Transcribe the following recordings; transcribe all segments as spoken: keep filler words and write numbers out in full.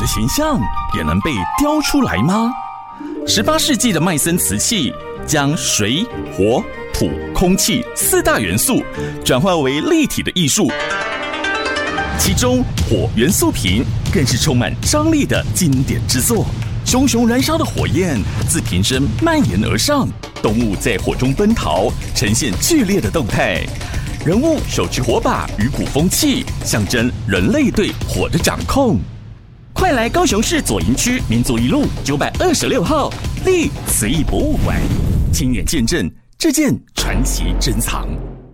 的形象也能被雕出来吗？十八世纪的麦森瓷器将水、火、土、空气四大元素转化为立体的艺术，其中火元素瓶更是充满张力的经典之作。熊熊燃烧的火焰自瓶身蔓延而上，动物在火中奔逃，呈现剧烈的动态。人物手持火把与鼓风器，象征人类对火的掌控。快来高雄市左营区民族一路九百二十六号立瓷艺博物馆，亲眼见证这件传奇珍藏。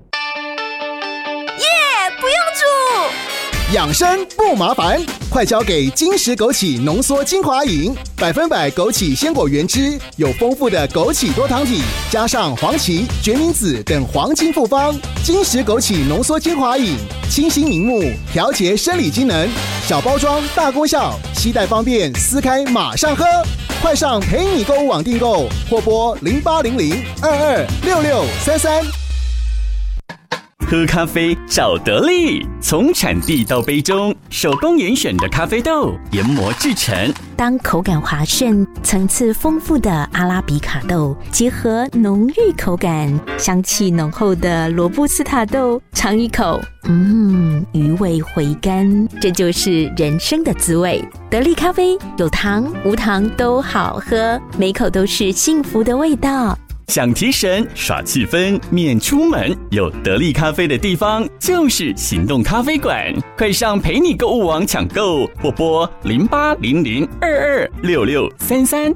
耶！不用煮。 养生不麻烦，快交给金石枸杞浓缩精华饮，百分百枸杞鲜果原汁，有丰富的枸杞多糖体，加上黄芪、决明子等黄金复方。金石枸杞浓缩精华饮，清新明目，调节生理机能，小包装大功效，携带方便，撕开马上喝。快上陪你购物网订购，或拨零八零零二二六六三三。 喝咖啡找得力，从产地到杯中，手工严选的咖啡豆研磨制成。 当口感滑顺、层次丰富的阿拉比卡豆结合浓郁口感、香气浓厚的罗布斯塔豆，尝一口，嗯，余味回甘，这就是人生的滋味。得力咖啡有糖无糖都好喝，每口都是幸福的味道。 想提神耍气氛免出门，有得力咖啡的地方就是行动咖啡馆。快上陪你购物网抢购，或拨零八零零二二六六三三。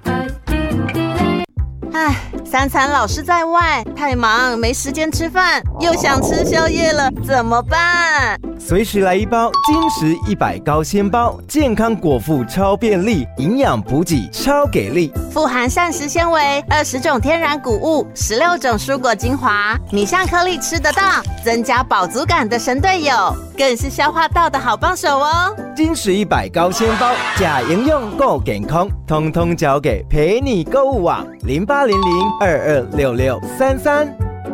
唉，三餐老是在外，太忙没时间吃饭，又想吃宵夜了，怎么办？ 随时来一包金石一百高纤包，健康果腹超便利，营养补给超给力， 富含膳食纤维、二十种天然谷物、十六种蔬果精华，米香颗粒吃得到，增加饱足感的神队友，更是消化道的好帮手哦。 金石一百高纤包，假营养够健康，通通交给陪你购物网零八零零二二六六三三。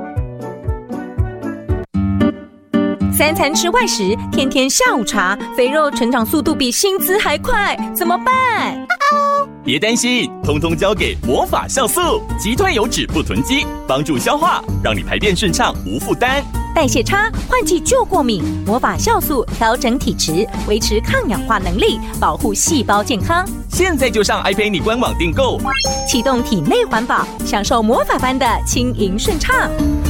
三餐吃外食，天天下午茶，肥肉成长速度比薪资还快，怎么办？ 别担心，通通交给魔法酵素，击退油脂不囤积，帮助消化，让你排便顺畅无负担。 代谢差，换季就过敏，魔法酵素调整体质，维持抗氧化能力，保护细胞健康。 现在就上爱陪你官网订购， 启动体内环保，享受魔法般的轻盈顺畅。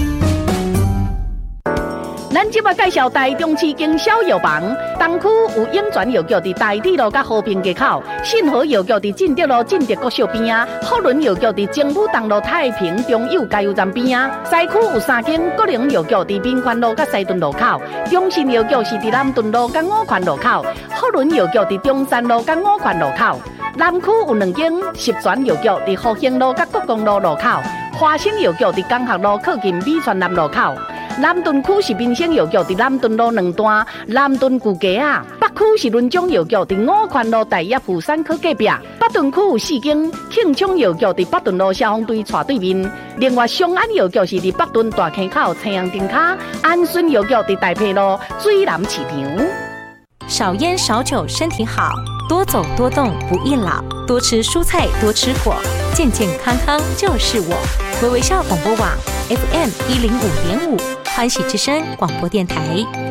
咱即摆介绍台中市经销药房，东区有永泉药局伫台底路甲和平街口，信和药局伫进德路进德国小边啊，福伦药局伫精武东路太平中友加油站边啊，西区有三间国营药局伫民权路甲西屯路口，中信药局是伫南屯路甲五权路口，福伦药局伫中山路甲五权路口，南区有两间十全药局伫复兴路甲国公路路口，华兴药局伫江学路靠近美泉南路口。南屯区是民生药局伫南屯路两段南屯旧街啊，北区是伦中药局伫五权路大业富山科隔壁，北屯区有四间庆昌药局伫北屯路消防队斜对面，另外松安药局是伫北屯大坑口青阳灯卡，安顺药局伫大埔路水南市场。 少烟少酒身体好，多走多动不易老，多吃蔬菜多吃果，健健康康就是我。微微笑广播网 F M 一零五点五，欢喜之声广播电台。